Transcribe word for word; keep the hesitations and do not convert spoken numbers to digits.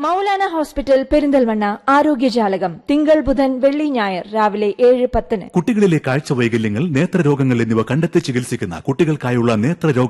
Maulana hospital Perinthalmanna ആരോഗ്യജാലകം തിങ്കൾ ബുധൻ വെള്ളി ഞായർ രാവിലെ ഏഴ് പത്തിന്. കുട്ടികളിലെ കാഴ്ച വൈകല്യങ്ങൾ, നേത്രരോഗങ്ങൾ എന്നിവ കണ്ടെത്തി ചികിത്സിക്കുന്ന കുട്ടികൾക്കായുള്ള നേത്രരോഗ